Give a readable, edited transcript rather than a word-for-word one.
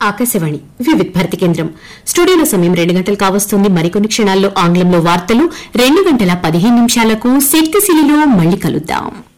ఆకాశవాణి వివిధ భారతి కేంద్రం స్టూడియోలో సమయం 2 గంటలు కావస్తుంది. మరికొన్ని క్షణాల్లో ఆంగ్లంలో వార్తలు. 2 గంటల 15 నిమిషాలకు శక్తిశీలిలో మళ్లీ కలుద్దాం.